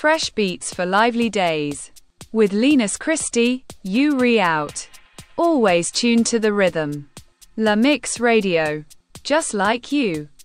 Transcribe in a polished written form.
Fresh beats for lively days. With Linus Christie, you re-out. Always tuned to the rhythm. La Mix Radio. Just like you.